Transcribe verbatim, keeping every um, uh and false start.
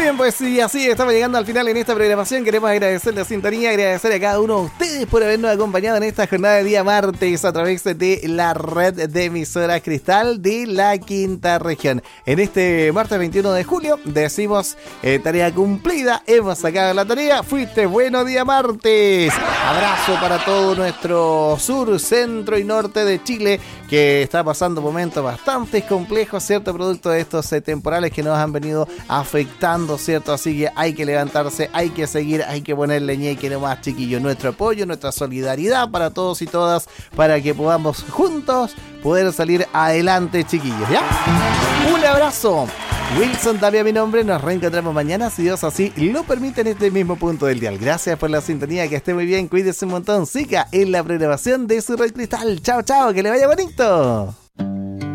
Muy bien, pues sí, así estamos llegando al final en esta programación. Queremos agradecer la sintonía, agradecer a cada uno de ustedes por habernos acompañado en esta jornada de día martes a través de la red de emisoras Cristal de la Quinta Región. En este martes veintiuno de julio decimos eh, tarea cumplida, hemos sacado la tarea, fuiste bueno día martes. Abrazo para todo nuestro sur, centro y norte de Chile, que está pasando momentos bastante complejos, ¿cierto? Producto de estos eh, temporales que nos han venido afectando, ¿cierto? Así que hay que levantarse, hay que seguir, hay que ponerle ñeque nomás, chiquillos. Nuestro apoyo, nuestra solidaridad para todos y todas, para que podamos juntos poder salir adelante, chiquillos, ¿ya? Un abrazo. Wilson Tapia, mi nombre. Nos reencontramos mañana, si Dios así lo permite, en este mismo punto del dial. Gracias por la sintonía, que esté muy bien, cuídese un montón. Siga en la programación de su Red Cristal. Chao, chao, que le vaya bonito.